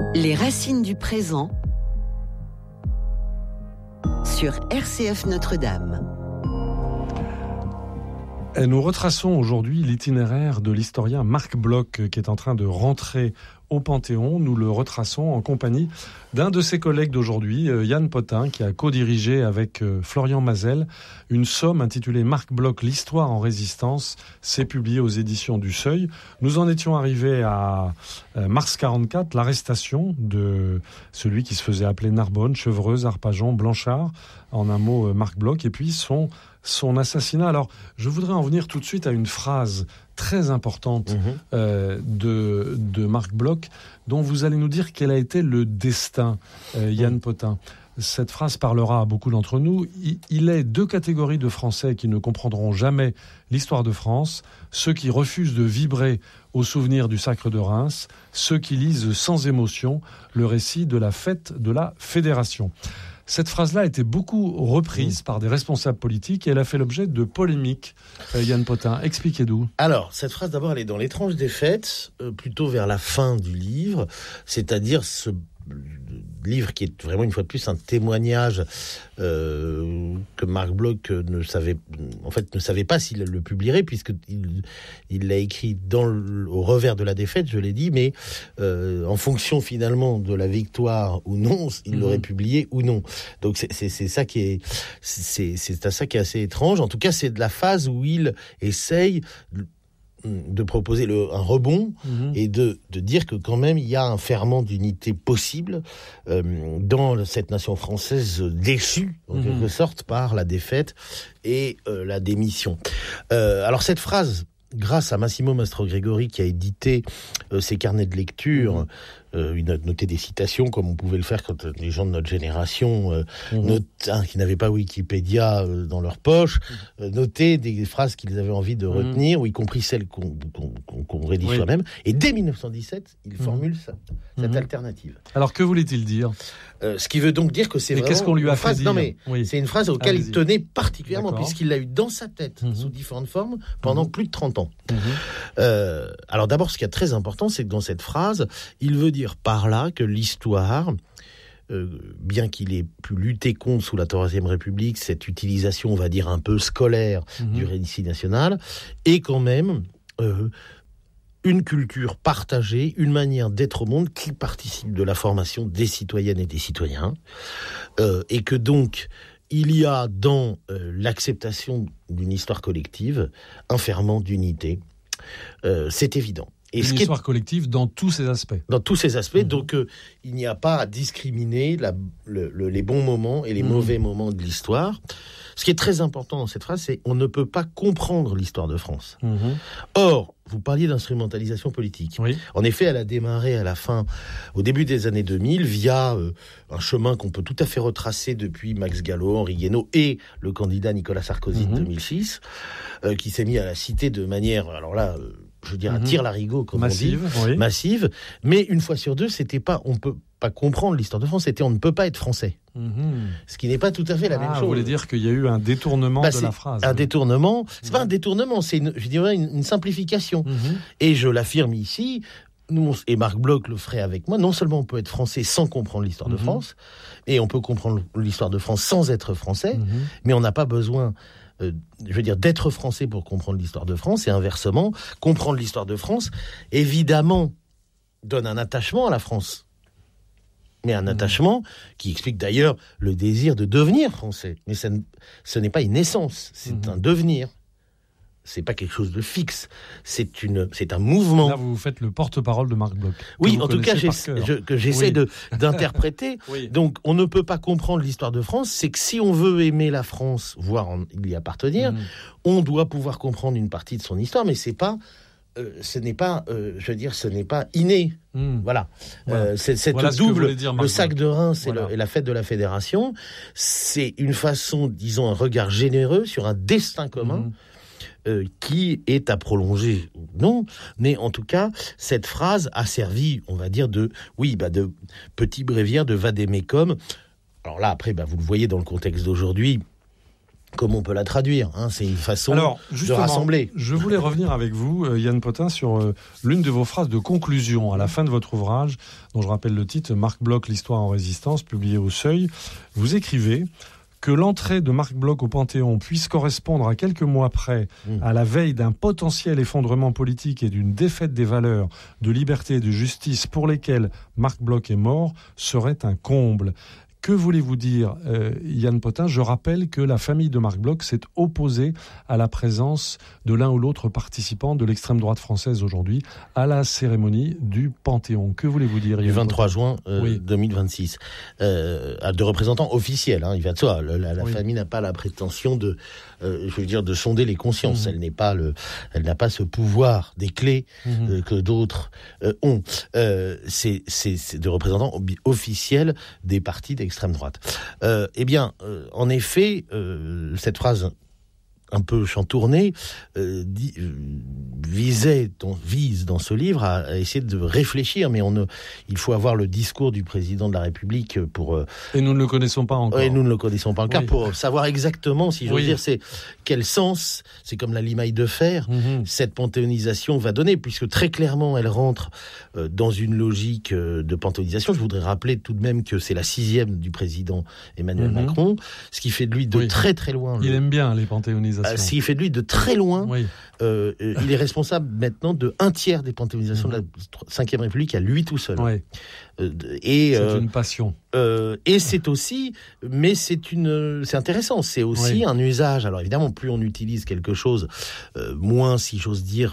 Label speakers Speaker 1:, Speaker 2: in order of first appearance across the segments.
Speaker 1: Les racines du présent sur RCF Notre-Dame.
Speaker 2: Et nous retraçons aujourd'hui l'itinéraire de l'historien Marc Bloch qui est en train de rentrer au Panthéon. Nous le retraçons en compagnie d'un de ses collègues d'aujourd'hui, Yann Potin, qui a co-dirigé avec Florian Mazel une somme intitulée Marc Bloch, l'histoire en résistance. C'est publié aux éditions du Seuil. Nous en étions arrivés à mars 44, l'arrestation de celui qui se faisait appeler Narbonne, Chevreuse, Arpajon, Blanchard, en un mot Marc Bloch, et puis son assassinat. Alors, je voudrais en venir tout de suite à une phrase très importante de Marc Bloch, dont vous allez nous dire quel a été le destin, Yann Potin. Cette phrase parlera à beaucoup d'entre nous. Il est deux catégories de Français qui ne comprendront jamais l'histoire de France, ceux qui refusent de vibrer au souvenir du sacre de Reims, ceux qui lisent sans émotion le récit de la fête de la Fédération. Cette phrase-là a été beaucoup reprise par des responsables politiques et elle a fait l'objet de polémiques. Yann Potin, expliquez-nous.
Speaker 3: Alors, cette phrase, d'abord, elle est dans l'étrange des fêtes, plutôt vers la fin du livre, c'est-à-dire ce livre qui est vraiment, une fois de plus, un témoignage que Marc Bloch ne savait pas s'il le publierait, puisqu'il l'a écrit au revers de la défaite, je l'ai dit, mais en fonction finalement de la victoire ou non, il l'aurait publié ou non. Donc c'est ça qui est assez étrange. En tout cas, c'est de la phase où il essaye de proposer un rebond et de dire que quand même il y a un ferment d'unité possible dans cette nation française déchue en quelque sorte par la défaite et la démission. Alors cette phrase, grâce à Massimo Mastrogregori qui a édité ses carnets de lecture, il a noté des citations comme on pouvait le faire quand les gens de notre génération qui n'avaient pas Wikipédia dans leur poche notaient des phrases qu'ils avaient envie de retenir, ou y compris celles qu'on rédige soi-même. Et dès 1917, il formule cette alternative.
Speaker 2: Alors que voulait-il dire ?
Speaker 3: Ce qui veut donc dire que c'est vraiment...
Speaker 2: Qu'est-ce qu'on lui a fait dire ?
Speaker 3: Non mais c'est une phrase auquel il tenait particulièrement, puisqu'il l'a eu dans sa tête sous différentes formes pendant plus de 30 ans. Alors d'abord, ce qui est très important, c'est que dans cette phrase, il veut dire par là que l'histoire, bien qu'il ait pu lutter contre sous la Troisième République cette utilisation, on va dire, un peu scolaire du récit national, est quand même une culture partagée, une manière d'être au monde qui participe de la formation des citoyennes et des citoyens, et que donc il y a dans l'acceptation d'une histoire collective un ferment d'unité. C'est évident.
Speaker 2: Et une histoire collective dans tous ses aspects.
Speaker 3: Dans tous ses aspects, donc il n'y a pas à discriminer les bons moments et les mauvais moments de l'histoire. Ce qui est très important dans cette phrase, c'est on ne peut pas comprendre l'histoire de France. Or, vous parliez d'instrumentalisation politique. En effet, elle a démarré au début des années 2000, via un chemin qu'on peut tout à fait retracer depuis Max Gallo, Henri Guénaud et le candidat Nicolas Sarkozy de 2006, qui s'est mis à la citer de manière, alors là, je veux dire, à tire-larigot, comme
Speaker 2: massive,
Speaker 3: on dit, massive. Mais une fois sur deux, on peut pas comprendre l'histoire de France, c'était on ne peut pas être français. Ce qui n'est pas tout à fait la même chose.
Speaker 2: Vous voulez dire qu'il y a eu un détournement de la phrase.
Speaker 3: Un détournement, c'est pas un détournement, c'est une simplification. Et je l'affirme ici, et Marc Bloch le ferait avec moi, non seulement on peut être français sans comprendre l'histoire de France, et on peut comprendre l'histoire de France sans être français, mais on n'a pas besoin d'être français pour comprendre l'histoire de France, et inversement, comprendre l'histoire de France, évidemment, donne un attachement à la France. Mais un attachement qui explique d'ailleurs le désir de devenir français. Mais ce n'est pas une naissance, c'est un devenir. C'est pas quelque chose de fixe, c'est un mouvement.
Speaker 2: Là, vous faites le porte-parole de Marc Bloch.
Speaker 3: Oui, en tout cas, que j'essaie d'interpréter. Donc, on ne peut pas comprendre l'histoire de France, c'est que si on veut aimer la France, voire y appartenir, on doit pouvoir comprendre une partie de son histoire, mais ce n'est pas inné. Voilà. Cette double, le sac de Reims et la fête de la Fédération, c'est une façon, disons, un regard généreux sur un destin commun qui est à prolonger ou non, mais en tout cas, cette phrase a servi, on va dire, de petit bréviaire de vade-mecum. Alors là, après, vous le voyez dans le contexte d'aujourd'hui, comment on peut la traduire, hein. C'est une façon de
Speaker 2: justement,
Speaker 3: rassembler.
Speaker 2: Je voulais revenir avec vous, Yann Potin, sur l'une de vos phrases de conclusion à la fin de votre ouvrage, dont je rappelle le titre, Marc Bloch, l'histoire en résistance, publié au Seuil. Vous écrivez que l'entrée de Marc Bloch au Panthéon puisse correspondre à quelques mois près à la veille d'un potentiel effondrement politique et d'une défaite des valeurs de liberté et de justice pour lesquelles Marc Bloch est mort serait un comble. Que voulez-vous dire, Yann Potin ? Je rappelle que la famille de Marc Bloch s'est opposée à la présence de l'un ou l'autre participant de l'extrême droite française aujourd'hui à la cérémonie du Panthéon. Que voulez-vous dire, Yann
Speaker 3: Du 23
Speaker 2: Potin ?
Speaker 3: juin 2026. De représentants officiels, hein, il va de soi. La famille n'a pas la prétention de sonder les consciences. Elle n'a pas ce pouvoir des clés que d'autres ont. C'est de représentants officiels des partis d'extrême droite. En effet, cette phrase un peu chantournée vise dans ce livre à essayer de réfléchir, mais il faut avoir le discours du président de la République pour...
Speaker 2: Et nous ne le connaissons pas encore.
Speaker 3: Et nous ne le connaissons pas encore pour savoir exactement, si j'ose dire, c'est quel sens, c'est comme la limaille de fer, cette panthéonisation va donner, puisque très clairement elle rentre dans une logique de panthéonisation. Je voudrais rappeler tout de même que c'est la 6e du président Emmanuel Macron, ce qui fait de lui de très très loin...
Speaker 2: Il aime bien les panthéonisations.
Speaker 3: Ce qui fait de lui de très loin, il est responsable maintenant de 1/3 des panthéonisations de la 5e République à lui tout seul.
Speaker 2: C'est une passion.
Speaker 3: Et c'est aussi, mais c'est intéressant, c'est aussi un usage. Alors évidemment, plus on utilise quelque chose, moins, si j'ose dire,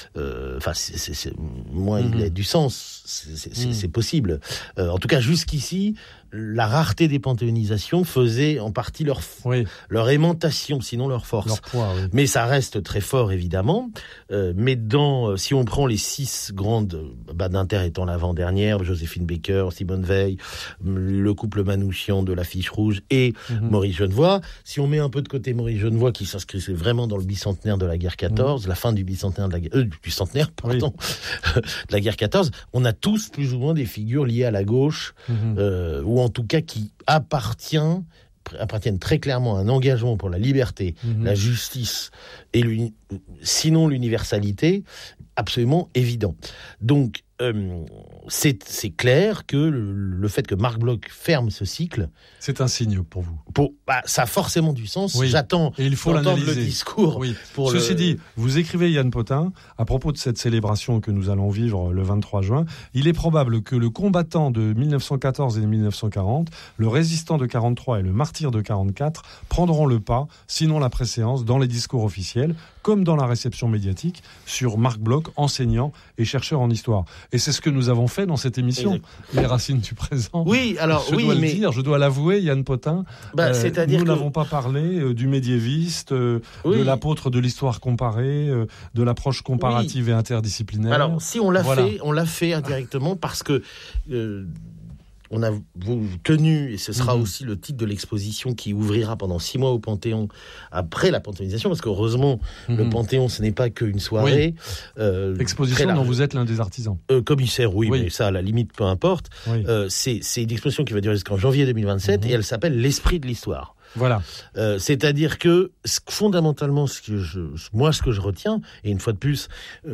Speaker 3: moins il a du sens. C'est possible. En tout cas, jusqu'ici, la rareté des panthéonisations faisait en partie leur aimantation, sinon leur force.
Speaker 2: Leur poids,
Speaker 3: Mais ça reste très fort, évidemment. Mais si on prend les 6 grandes, Badinter étant l'avant-dernière, Joséphine Baker, Simone Veil, le couple Manouchian de l'Affiche Rouge et Maurice Genevoix. Si on met un peu de côté Maurice Genevoix, qui s'inscrivait vraiment dans le bicentenaire de la guerre 14, la fin du bicentenaire de la guerre 14, on a tous plus ou moins des figures liées à la gauche, ou en tout cas qui appartiennent très clairement à un engagement pour la liberté, la justice et sinon l'universalité, absolument évident. Donc c'est clair que le fait que Marc Bloch ferme ce cycle...
Speaker 2: C'est un signe pour vous.
Speaker 3: Ça a forcément du sens.
Speaker 2: Oui.
Speaker 3: J'attends
Speaker 2: et il faut l'analyser.
Speaker 3: Le discours.
Speaker 2: Oui. Ceci dit, vous écrivez, Yann Potin, à propos de cette célébration que nous allons vivre le 23 juin, il est probable que le combattant de 1914 et de 1940, le résistant de 43 et le martyr de 44 prendront le pas, sinon la préséance, dans les discours officiels, comme dans la réception médiatique, sur Marc Bloch, enseignant et chercheur en histoire. Et c'est ce que nous avons fait dans cette émission, Les Racines du présent.
Speaker 3: Oui, alors
Speaker 2: je dois l'avouer, Yann Potin.
Speaker 3: C'est-à-dire
Speaker 2: nous n'avons pas parlé du médiéviste, de l'apôtre de l'histoire comparée, de l'approche comparative et interdisciplinaire.
Speaker 3: Alors, si on l'a fait indirectement parce que on a tenu, et ce sera aussi le titre de l'exposition qui ouvrira pendant 6 mois au Panthéon après la panthéonisation, parce qu'heureusement, le Panthéon, ce n'est pas qu'une soirée.
Speaker 2: Exposition dont vous êtes l'un des artisans.
Speaker 3: Commissaire, mais ça, à la limite, peu importe. C'est une exposition qui va durer jusqu'en janvier 2027, et elle s'appelle L'Esprit de l'Histoire.
Speaker 2: Voilà.
Speaker 3: C'est-à-dire que fondamentalement, ce que je retiens, et une fois de plus,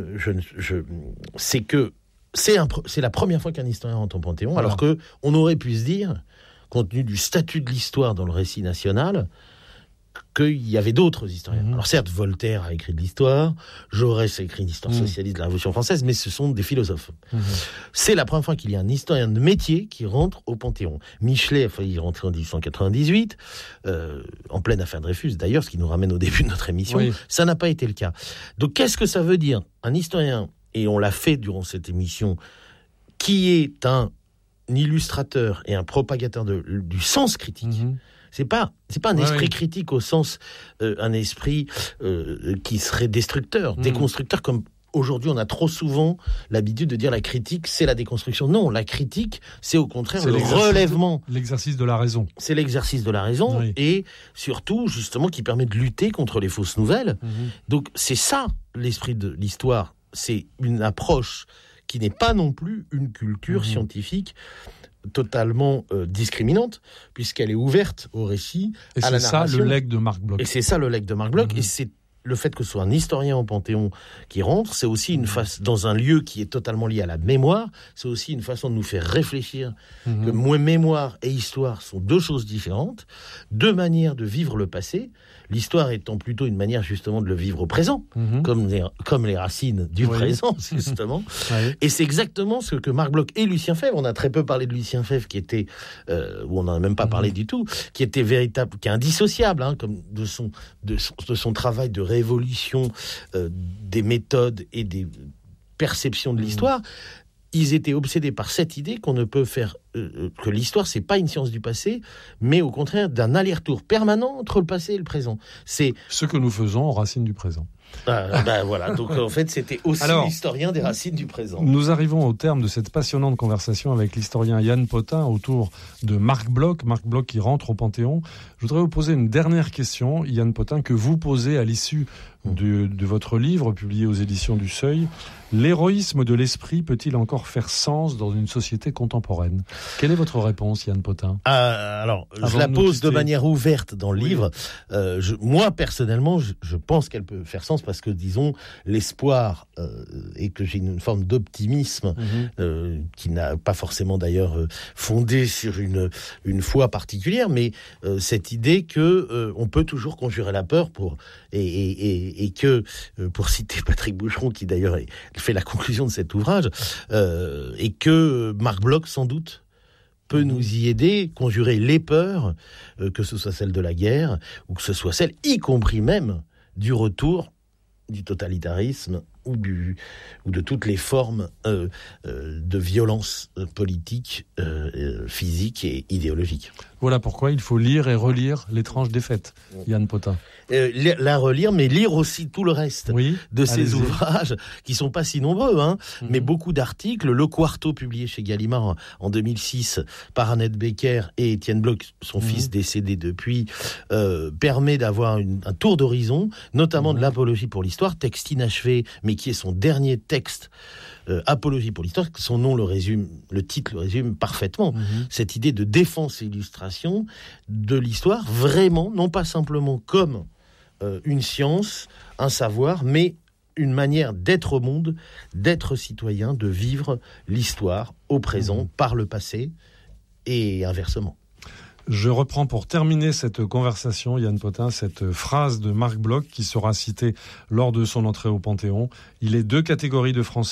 Speaker 3: c'est que c'est la première fois qu'un historien rentre au Panthéon, alors que on aurait pu se dire, compte tenu du statut de l'histoire dans le récit national, qu'il y avait d'autres historiens. Alors certes, Voltaire a écrit de l'histoire, Jaurès a écrit une histoire socialiste de la Révolution française, mais ce sont des philosophes. C'est la première fois qu'il y a un historien de métier qui rentre au Panthéon. Michelet a failli y rentrer en 1898, en pleine affaire Dreyfus, d'ailleurs, ce qui nous ramène au début de notre émission. Ça n'a pas été le cas. Donc qu'est-ce que ça veut dire ? Un historien, et on l'a fait durant cette émission, qui est un illustrateur et un propagateur du sens critique. C'est pas un esprit critique au sens un esprit qui serait destructeur, déconstructeur, comme aujourd'hui on a trop souvent l'habitude de dire la critique c'est la déconstruction. Non, la critique c'est au contraire le relèvement,
Speaker 2: l'exercice de la raison.
Speaker 3: C'est l'exercice de la raison et surtout justement qui permet de lutter contre les fausses nouvelles. Donc c'est ça l'esprit de l'histoire. C'est une approche qui n'est pas non plus une culture scientifique totalement discriminante, puisqu'elle est ouverte au récit,
Speaker 2: et
Speaker 3: à la
Speaker 2: c'est
Speaker 3: narration.
Speaker 2: ça le legs de Marc Bloch.
Speaker 3: Et c'est ça le legs de Marc Bloch, et c'est le fait que ce soit un historien au Panthéon qui rentre, c'est aussi une face dans un lieu qui est totalement lié à la mémoire, c'est aussi une façon de nous faire réfléchir que mémoire et histoire sont deux choses différentes, deux manières de vivre le passé, l'histoire étant plutôt une manière justement de le vivre au présent, comme les racines du présent, justement. Et c'est exactement ce que Marc Bloch et Lucien Febvre, on a très peu parlé de Lucien Febvre, qui était, ou on n'en a même pas parlé du tout, qui était véritable, qui est indissociable, comme de son travail de révolution des méthodes et des perceptions de l'histoire. Ils étaient obsédés par cette idée qu'on ne peut faire que l'histoire, c'est pas une science du passé, mais au contraire d'un aller-retour permanent entre le passé et le présent. C'est
Speaker 2: ce que nous faisons aux racines du présent.
Speaker 3: Voilà, donc en fait c'était aussi l'historien des racines du présent.
Speaker 2: Nous arrivons au terme de cette passionnante conversation avec l'historien Yann Potin autour de Marc Bloch qui rentre au Panthéon. Je voudrais vous poser une dernière question, Yann Potin, que vous posez à l'issue de votre livre publié aux éditions du Seuil. L'héroïsme de l'esprit peut-il encore faire sens dans une société contemporaine ? Quelle est votre réponse, Yann Potin ?
Speaker 3: Alors, je la pose de manière ouverte dans le livre. Moi, personnellement, je pense qu'elle peut faire sens parce que, disons, l'espoir et que j'ai une forme d'optimisme qui n'a pas forcément d'ailleurs fondé sur une foi particulière, mais cette idée que on peut toujours conjurer la peur et que, pour citer Patrick Boucheron, qui d'ailleurs fait la conclusion de cet ouvrage, et que Marc Bloch, sans doute, peut nous y aider, conjurer les peurs, que ce soit celle de la guerre, ou que ce soit celle, y compris même, du retour du totalitarisme ou de toutes les formes de violence politique, physique et idéologique.
Speaker 2: Voilà pourquoi il faut lire et relire L'étrange défaite, Yann Potin.
Speaker 3: La relire, mais lire aussi tout le reste de ces ouvrages, qui sont pas si nombreux, mais beaucoup d'articles. Le Quarto, publié chez Gallimard en 2006 par Annette Becker et Étienne Bloch, son fils décédé depuis, permet d'avoir un tour d'horizon, notamment de l'apologie pour l'histoire, texte inachevé, mais qui est son dernier texte, Apologie pour l'histoire. Son nom le titre le résume parfaitement. Cette idée de défense et illustration de l'histoire, vraiment, non pas simplement comme une science, un savoir, mais une manière d'être au monde, d'être citoyen, de vivre l'histoire au présent par le passé et inversement.
Speaker 2: Je reprends pour terminer cette conversation, Yann Potin, cette phrase de Marc Bloch qui sera citée lors de son entrée au Panthéon. Il est deux catégories de Français